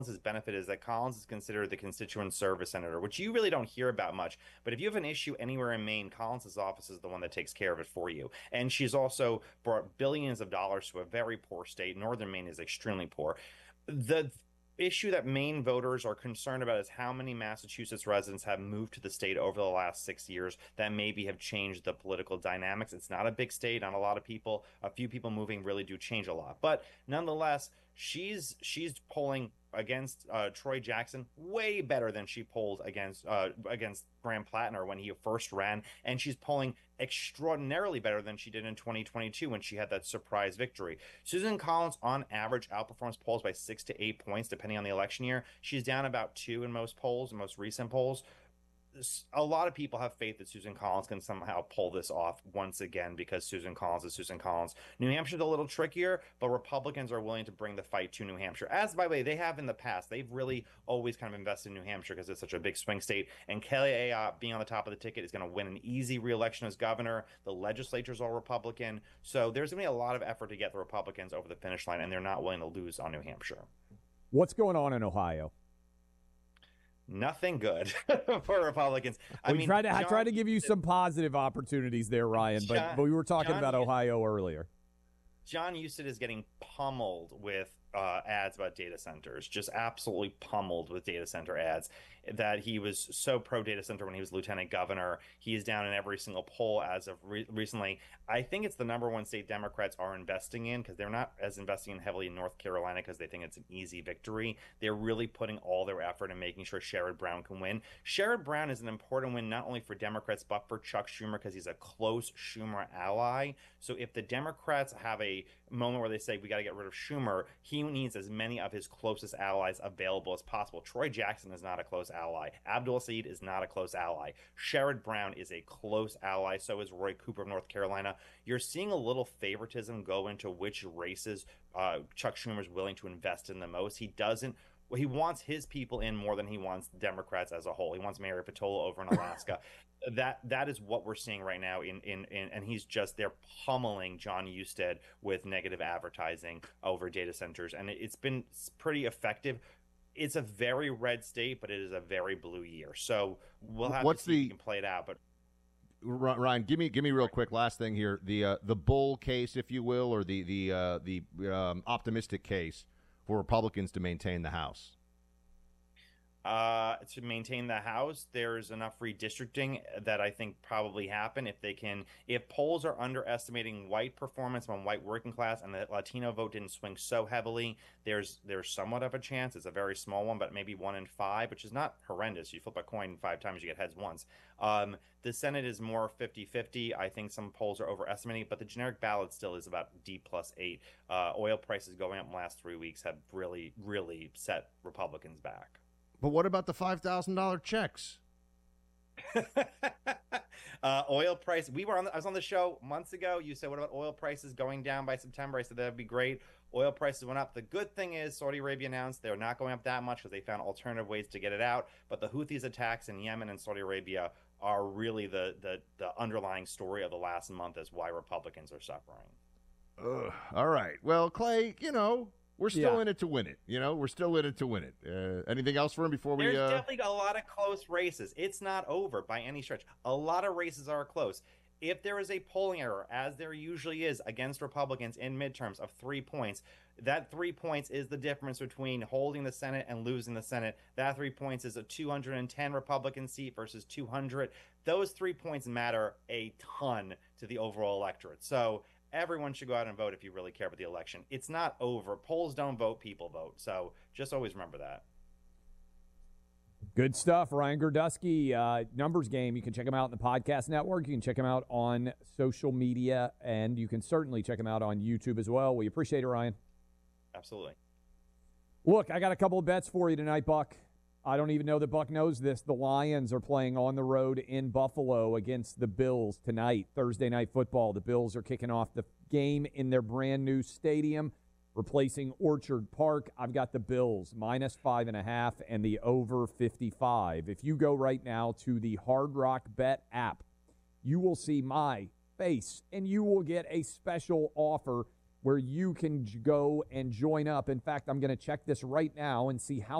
benefit is that Collins is considered the constituent service senator, which you really don't hear about much. But if you have an issue anywhere in Maine, Collins's office is the one that takes care of it for you. And she's also brought billions of dollars to a very poor state. Northern Maine is extremely poor. The issue that Maine voters are concerned about is how many Massachusetts residents have moved to the state over the last 6 years that maybe have changed the political dynamics. It's not a big state, not a lot of people. A few people moving really do change a lot. But nonetheless, she's polling against Troy Jackson way better than she polled against Graham Plattner when he first ran, and she's polling extraordinarily better than she did in 2022 when she had that surprise victory. Susan Collins, on average, outperforms polls by 6 to 8 points depending on the election year. She's down about two in most polls, in most recent polls. A lot of people have faith that Susan Collins can somehow pull this off once again because Susan Collins is Susan Collins. New Hampshire's a little trickier, but Republicans are willing to bring the fight to New Hampshire. As, by the way, they have in the past. They've really always kind of invested in New Hampshire because it's such a big swing state. And Kelly Ayotte being on the top of the ticket is going to win an easy re-election as governor. The legislature's all Republican. So there's going to be a lot of effort to get the Republicans over the finish line, and they're not willing to lose on New Hampshire. What's going on in Ohio? Nothing good for Republicans. We try to give you some positive opportunities there, Ryan, but we were talking about Ohio earlier. John Husted is getting pummeled with ads about data centers, just absolutely pummeled with data center ads. That he was so pro data center when he was lieutenant governor. He is down in every single poll as of recently. I think it's the number one state Democrats are investing in because they're not as investing in heavily in North Carolina because they think it's an easy victory. They're really putting all their effort in making sure Sherrod Brown can win. Sherrod Brown is an important win not only for Democrats but for Chuck Schumer because he's a close Schumer ally. So if the Democrats have a moment where they say we got to get rid of Schumer, he needs as many of his closest allies available as possible. Troy Jackson is not a close ally. Abdul Said is not a close ally. Sherrod Brown is a close ally. So is Roy Cooper of North Carolina. You're seeing a little favoritism go into which races Chuck Schumer is willing to invest in the most. He wants his people in more than he wants Democrats as a whole. He wants Mary Patola over in Alaska. That is what we're seeing right now and they're pummeling John Husted with negative advertising over data centers, and it's been pretty effective. It's a very red state, but it is a very blue year. So we'll have to see if we can play it out. But Ryan, give me real quick last thing here, the bull case, if you will, or the optimistic case for Republicans to maintain the House. To maintain the House, there's enough redistricting that I think probably happen if polls are underestimating white performance among white working class and the Latino vote didn't swing so heavily, there's somewhat of a chance. It's a very small one, but maybe 1 in 5, which is not horrendous. You flip a coin 5 times, you get heads once. The Senate is more 50-50. I think some polls are overestimating it, but the generic ballot still is about D+8. Oil prices going up in the last 3 weeks have really, really set Republicans back. But what about the $5,000 checks? Oil price. I was on the show months ago. You said, what about oil prices going down by September? I said that'd be great. Oil prices went up. The good thing is Saudi Arabia announced they're not going up that much because they found alternative ways to get it out. But the Houthis attacks in Yemen and Saudi Arabia are really the underlying story of the last month as why Republicans are suffering. All right. Well, Clay, we're still in it to win it. We're still in it to win it. Anything else for him before we... There's definitely a lot of close races. It's not over by any stretch. A lot of races are close. If there is a polling error, as there usually is against Republicans in midterms of 3 points, that 3 points is the difference between holding the Senate and losing the Senate. That 3 points is a 210 Republican seat versus 200. Those 3 points matter a ton to the overall electorate. So everyone should go out and vote if you really care about the election. It's not over. Polls don't vote, people vote. So just always remember that. Good stuff. Ryan Girdusky, Numbers Game. You can check him out in the podcast network. You can check him out on social media, and you can certainly check him out on YouTube as well. We appreciate it, Ryan. Absolutely. Look, I got a couple of bets for you tonight, Buck. I don't even know that Buck knows this. The Lions are playing on the road in Buffalo against the Bills tonight, Thursday Night Football. The Bills are kicking off the game in their brand-new stadium, replacing Orchard Park. I've got the Bills, -5.5, and the over 55. If you go right now to the Hard Rock Bet app, you will see my face, and you will get a special offer where you can go and join up. In fact, I'm going to check this right now and see how